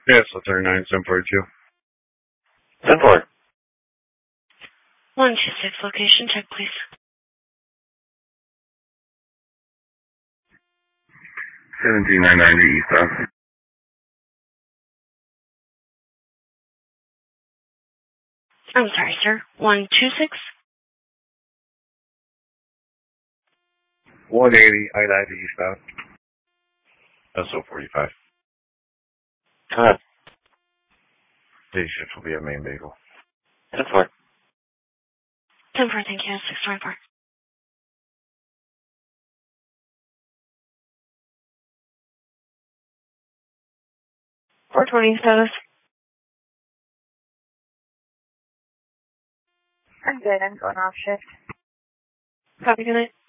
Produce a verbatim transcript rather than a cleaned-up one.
Yes, let's turn nine, seven forty-two. ten four. one two six, location check, please. seventeen nine ninety eastbound. I'm sorry, sir. one two six? one eighty I ninety eastbound. S O forty-five. Go ahead. Day shift will be at main bagel. ten four. ten four, thank you. six twenty-four. four twenty status. I'm good. I'm going off shift. Copy, good night.